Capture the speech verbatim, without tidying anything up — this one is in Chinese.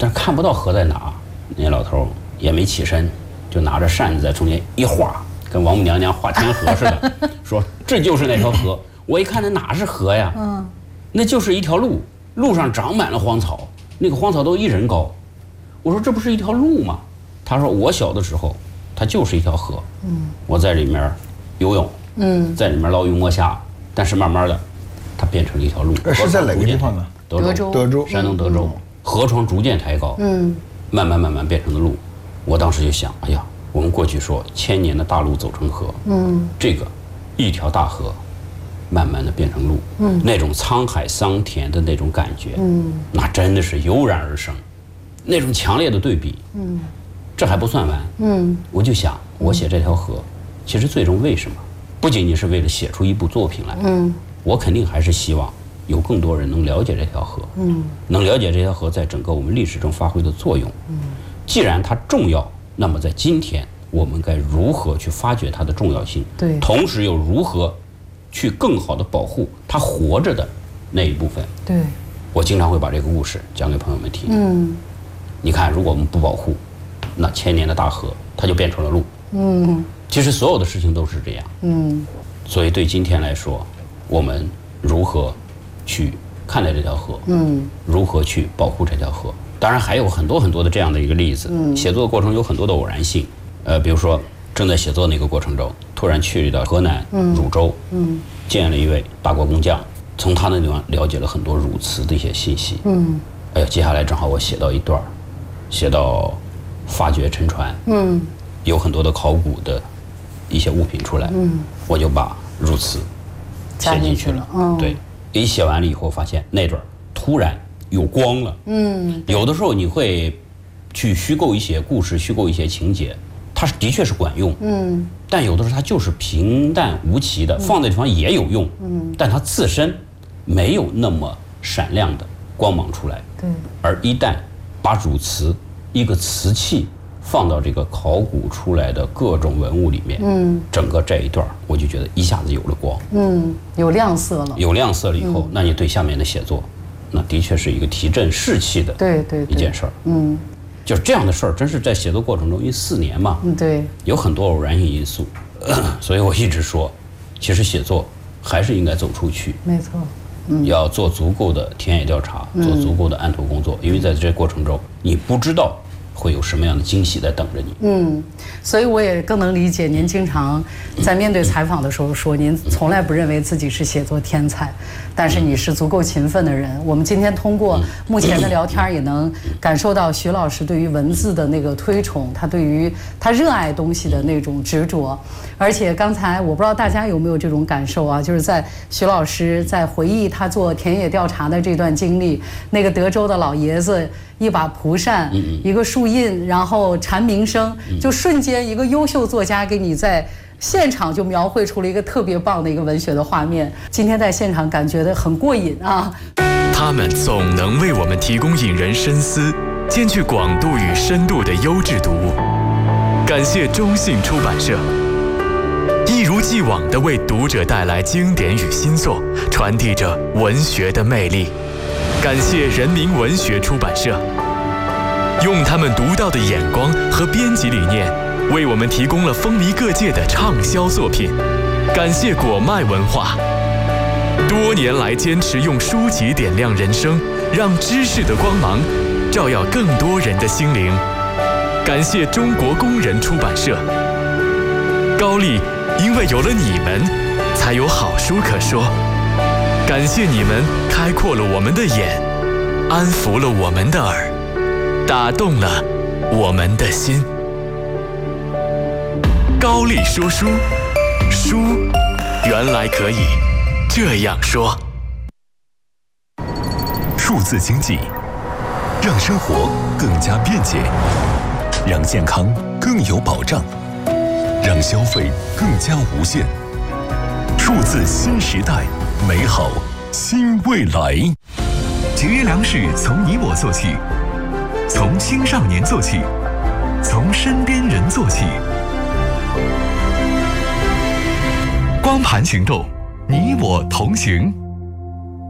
但是看不到河在哪。那老头也没起身，就拿着扇子在中间一画，跟王母娘娘画天河似的，说这就是那条河。我一看那哪是河呀？嗯，那就是一条路，路上长满了荒草，那个荒草都一人高。我说这不是一条路吗？他说我小的时候，它就是一条河。嗯，我在里面游泳，嗯，在里面捞鱼摸虾，但是慢慢的，它变成了一条路。 是在哪个地方呢？ 德州， 德州， 山东德州，河床逐渐抬高，嗯，慢慢慢慢变成了路。我当时就想，哎呀，我们过去说千年的大路走成河，嗯，这个一条大河，慢慢的变成路，嗯，那种沧海桑田的那种感觉，嗯，那真的是油然而生，那种强烈的对比，嗯，这还不算完，嗯，我就想，我写这条河，其实最终为什么？不仅仅是为了写出一部作品来，嗯，我肯定还是希望有更多人能了解这条河，嗯，能了解这条河在整个我们历史中发挥的作用，嗯，既然它重要，那么在今天我们该如何去发掘它的重要性？对，同时又如何去更好的保护它活着的那一部分？对，我经常会把这个故事讲给朋友们听。嗯，你看，如果我们不保护，那千年的大河它就变成了路。嗯，其实所有的事情都是这样。嗯，所以对今天来说，我们如何去看待这条河？嗯，如何去保护这条河？当然还有很多很多的这样的一个例子。嗯，写作过程有很多的偶然性。呃，比如说正在写作那个过程中，突然去到河南汝州，嗯，见了一位大国工匠，从他那地方了解了很多汝瓷的一些信息。嗯，哎呀，接下来正好我写到一段，写到发掘沉船，嗯，有很多的考古的一些物品出来，嗯，我就把汝瓷写进去了。嗯，对，一写完了以后，发现那段突然有光了。嗯，有的时候你会去虚构一些故事，虚构一些情节，它是的确是管用。嗯，但有的时候它就是平淡无奇的，放在地方也有用。嗯，但它自身没有那么闪亮的光芒出来。对，而一旦把汝瓷一个瓷器放到这个考古出来的各种文物里面，嗯，整个这一段我就觉得一下子有了光，嗯， 有亮色了。 有亮色了以后，嗯，那你对下面的写作，那的确是一个提振士气的，对对一件事儿，嗯，就是这样的事儿，真是在写作过程中，因为四年嘛，嗯，对，有很多偶然性因素，所以我一直说，其实写作还是应该走出去， 没错。 嗯，要做足够的田野调查，做足够的案头工作，嗯，因为在这过程中，你不知道会有什么样的惊喜在等着你。 嗯，所以我也更能理解您经常在面对采访的时候说，您从来不认为自己是写作天才，但是你是足够勤奋的人。我们今天通过目前的聊天，也能感受到徐老师对于文字的那个推崇，他对于他热爱东西的那种执着。而且刚才我不知道大家有没有这种感受啊，就是在徐老师在回忆他做田野调查的这段经历，那个德州的老爷子一把蒲扇，一个树印，然后蝉鸣声，就瞬间一个优秀作家给你在现场就描绘出了一个特别棒的一个文学的画面。今天在现场感觉的很过瘾啊！ 他们总能为我们提供引人深思、兼具广度与深度的优质读物。感谢中信出版社，一如既往地为读者带来经典与新作，传递着文学的魅力。感谢人民文学出版社，用他们独到的眼光和编辑理念，为我们提供了风靡各界的畅销作品。感谢果麦文化，多年来坚持用书籍点亮人生，让知识的光芒照耀更多人的心灵。感谢中国工人出版社，高丽因为有了你们，才有好书可说。感谢你们开阔了我们的眼，安抚了我们的耳，打动了我们的心。高丽说书，书原来可以这样说。 数字经济让生活更加便捷，让健康更有保障，让消费更加无限。数字新时代，美好新未来。节约粮食从你我做起，从青少年做起，从身边人做起。光盘行动，你我同行。